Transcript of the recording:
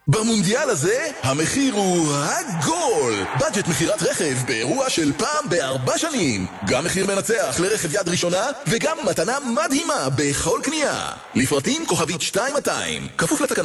במונדיאל הזה, המחיר הוא הגול! בדג'ט מחירת רכב באירוע של פעם ב4 שנים. גם מחיר מנצח לרכב יד ראשונה, וגם מתנה מדהימה בכל קנייה. לפרטים כוכבית 2200, כפוף לתקנון.